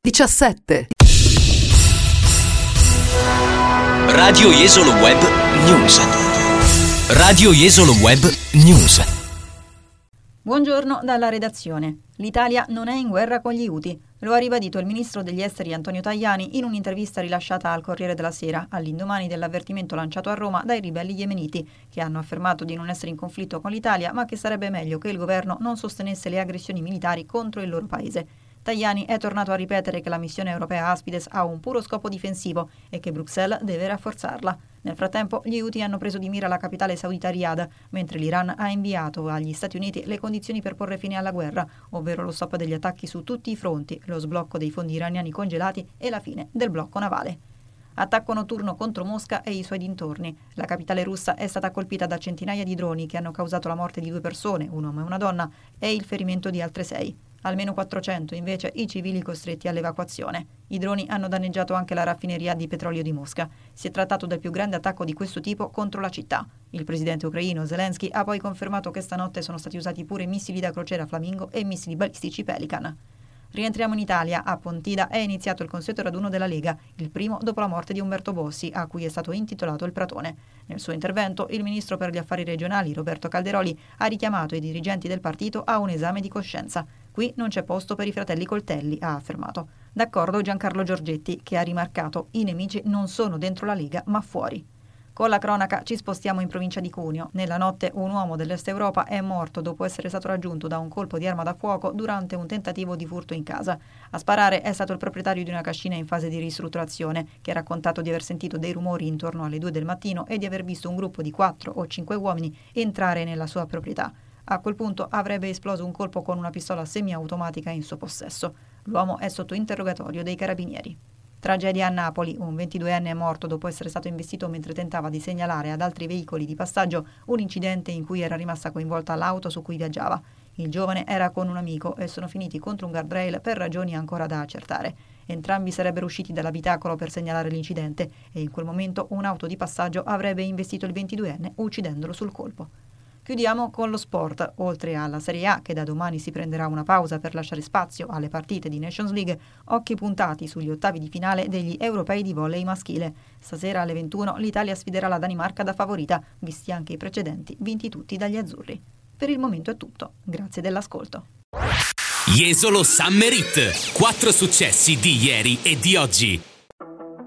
17. Radio Jesolo Web News. Radio Jesolo Web News. Buongiorno dalla redazione. L'Italia non è in guerra con gli Houthi. Lo ha ribadito il ministro degli esteri Antonio Tajani in un'intervista rilasciata al Corriere della Sera all'indomani dell'avvertimento lanciato a Roma dai ribelli yemeniti, che hanno affermato di non essere in conflitto con l'Italia, ma che sarebbe meglio che il governo non sostenesse le aggressioni militari contro il loro paese. Tajani è tornato a ripetere che la missione europea Aspides ha un puro scopo difensivo e che Bruxelles deve rafforzarla. Nel frattempo, gli Houthi hanno preso di mira la capitale saudita Riyadh, mentre l'Iran ha inviato agli Stati Uniti le condizioni per porre fine alla guerra, ovvero lo stop degli attacchi su tutti i fronti, lo sblocco dei fondi iraniani congelati e la fine del blocco navale. Attacco notturno contro Mosca e i suoi dintorni. La capitale russa è stata colpita da centinaia di droni che hanno causato la morte di 2 persone, un uomo e una donna, e il ferimento di altre 6. Almeno 400 invece i civili costretti all'evacuazione. I droni hanno danneggiato anche la raffineria di petrolio di Mosca. Si è trattato del più grande attacco di questo tipo contro la città. Il presidente ucraino Zelensky ha poi confermato che stanotte sono stati usati pure missili da crociera Flamingo e missili balistici Pelican. Rientriamo in Italia. A Pontida è iniziato il consueto raduno della Lega, il primo dopo la morte di Umberto Bossi, a cui è stato intitolato il Pratone. Nel suo intervento, il ministro per gli affari regionali, Roberto Calderoli, ha richiamato i dirigenti del partito a un esame di coscienza. Qui non c'è posto per i fratelli Coltelli, ha affermato. D'accordo Giancarlo Giorgetti, che ha rimarcato: i nemici non sono dentro la Lega, ma fuori. Con la cronaca ci spostiamo in provincia di Cuneo. Nella notte un uomo dell'Est Europa è morto dopo essere stato raggiunto da un colpo di arma da fuoco durante un tentativo di furto in casa. A sparare è stato il proprietario di una cascina in fase di ristrutturazione, che ha raccontato di aver sentito dei rumori intorno alle 2 del mattino e di aver visto un gruppo di 4 o 5 uomini entrare nella sua proprietà. A quel punto avrebbe esploso un colpo con una pistola semiautomatica in suo possesso. L'uomo è sotto interrogatorio dei carabinieri. Tragedia a Napoli. Un 22enne è morto dopo essere stato investito mentre tentava di segnalare ad altri veicoli di passaggio un incidente in cui era rimasta coinvolta l'auto su cui viaggiava. Il giovane era con un amico e sono finiti contro un guardrail per ragioni ancora da accertare. Entrambi sarebbero usciti dall'abitacolo per segnalare l'incidente e in quel momento un'auto di passaggio avrebbe investito il 22enne uccidendolo sul colpo. Chiudiamo con lo sport. Oltre alla Serie A, che da domani si prenderà una pausa per lasciare spazio alle partite di Nations League, occhi puntati sugli ottavi di finale degli europei di volley maschile. Stasera alle 21 l'Italia sfiderà la Danimarca da favorita, visti anche i precedenti, vinti tutti dagli azzurri. Per il momento è tutto. Grazie dell'ascolto. Jesolo Summer Hit. 4 successi di ieri e di oggi.